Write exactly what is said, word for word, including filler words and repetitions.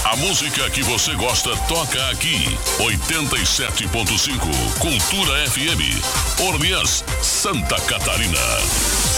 A música que você gosta toca aqui. oitenta e sete ponto cinco Cultura F M. Orleans, Santa Catarina.